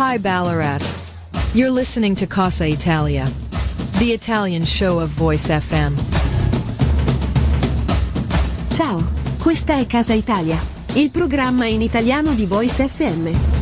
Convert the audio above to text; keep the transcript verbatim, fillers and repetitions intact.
Hi Ballarat. You're listening to Casa Italia, the Italian show of Voice F M. Ciao, questa è Casa Italia, il programma in italiano di Voice F M.